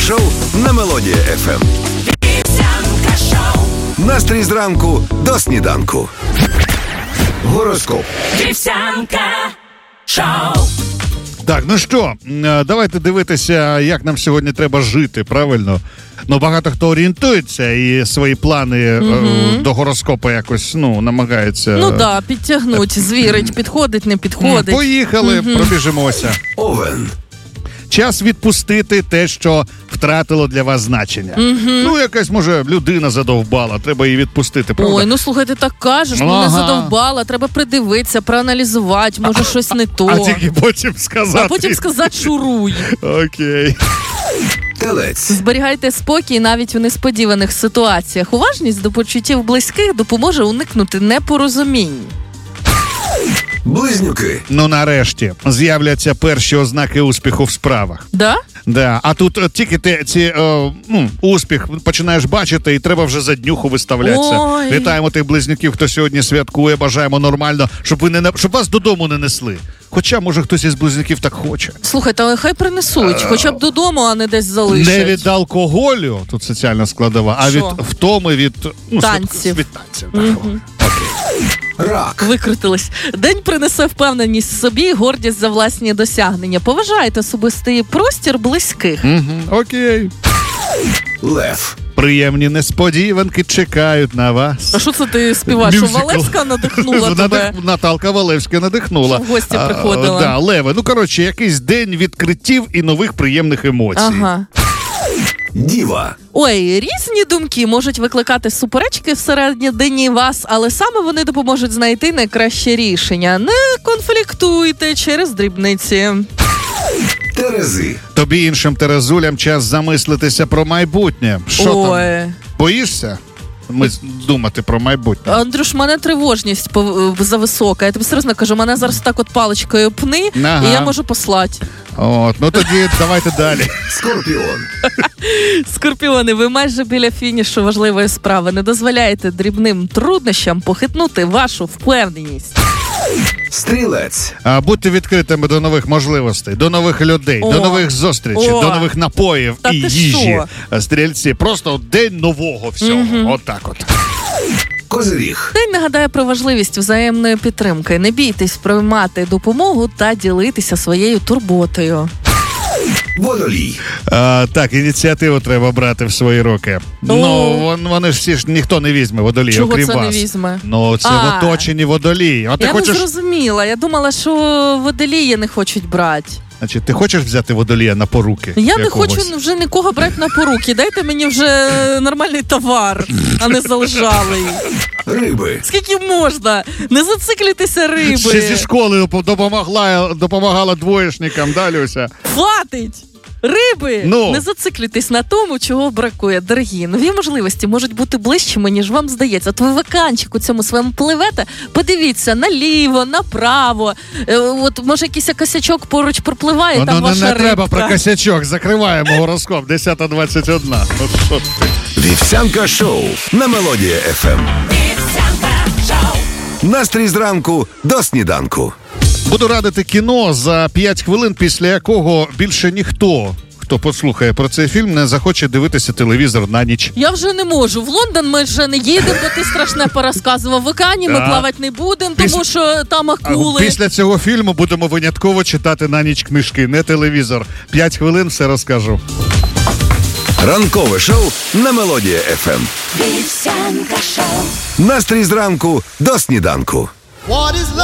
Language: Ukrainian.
шоу на Мелодія ФМ. Настрій зранку до сніданку. Гороскоп. Вівсянка шоу. Так, ну що, давайте дивитися, як нам сьогодні треба жити, правильно? Ну, багато хто орієнтується і свої плани до гороскопу якось, намагається... Ну да, підтягнуть, звірить, підходить, не підходить. Поїхали, пробіжимося. Овен. Час відпустити те, що втратило для вас значення. Ну, якась, може, людина задовбала, треба її відпустити, правда? Ой, ну слухай, ти так кажеш, не задовбала, треба придивитися, проаналізувати, може щось не то. А тільки потім сказати. А потім сказати шуруй. Окей. Телець. Зберігайте спокій навіть у несподіваних ситуаціях. Уважність до почуттів близьких допоможе уникнути непорозумінь. Близнюки. Ну, нарешті, з'являться перші ознаки успіху в справах. Да? Да, а тут тільки ти успіх починаєш бачити, і треба вже за днюху виставлятися. Ой. Вітаємо тих близнюків, хто сьогодні святкує, бажаємо нормально, щоб вас додому не несли. Хоча, може, хтось із близнюків так хоче. Слухайте, але хай принесуть, хоча б додому, а не десь залишать. Не від алкоголю, тут соціальна складова, а від втоми, від танців. Від танців, так. Рак. Викрутились. День принесе впевненість в собі і гордість за власні досягнення. Поважайте особистий простір близьких. Окей. Лев. Приємні несподіванки чекають на вас. А що це ти співаєш? Що Валевська надихнула тебе? Наталка Валевська надихнула. Що в гості приходила. Да, Леви. Ну, коротше, якийсь день відкриттів і нових приємних емоцій. Ага. Діва. Ой, різні думки можуть викликати суперечки всередині вас, але саме вони допоможуть знайти найкраще рішення. Не конфліктуйте через дрібниці. Терези. Тобі іншим терезулям час замислитися про майбутнє. Що там? Боїшся? Думати про майбутнє. Андрюш, мене тривожність зависока. Я тобі серйозно кажу, мене зараз так от паличкою пни, і я можу послати. От, ну тоді давайте далі. Скорпіон. Скорпіони, ви майже біля фінішу важливої справи. Не дозволяйте дрібним труднощам похитнути вашу впевненість. Стрілець. Будьте відкритими до нових можливостей, до нових людей, до нових зустрічей, до нових напоїв і їжі. Стрільці. Просто день нового всього. Отак от. Козиріг. День нагадає про важливість взаємної підтримки. Не бійтесь приймати допомогу та ділитися своєю турботою. Водолій. Так, ініціативу треба брати в свої руки. Ну, вони ж всі ніхто не візьме водолій, окрім вас. Чого це не візьме? Ну, це в оточенні водолій. Я не зрозуміла. Я думала, що водолії не хочуть брати. Значить, ти хочеш взяти водолія на поруки? Я не хочу вже нікого брати на поруки. Дайте мені вже нормальний товар, а не залежалий. Риби. Скільки можна? Не зациклюйтеся, риби. Ще зі школи допомагала двоєшникам, да, Люся? Хватить! Риби! Не зациклюйтесь на тому, чого бракує, дорогі. Нові можливості можуть бути ближчими, ніж вам здається. От ви в океанчик у цьому своєму пливете, подивіться наліво, направо. От, може, якийсь косячок поруч пропливає, там ваша рибка. Не треба про косячок, закриваємо гороскоп, 10:21. Ну що ти? Вівсянка шоу на Мелодія ФМ. Вівсянка шоу. Настрій зранку до сніданку. Буду радити кіно за 5 хвилин, після якого більше ніхто, хто послухає про цей фільм, не захоче дивитися телевізор на ніч. Я вже не можу. В Лондон ми вже не їдемо, бо ти страшне порозказував. В океані ми плавати не будемо, тому що там акули. Після цього фільму будемо винятково читати на ніч книжки, не телевізор. 5 хвилин, все розкажу. Ранкове шоу на Мелодія ФМ. Вівсянка шоу. Настрій зранку до сніданку.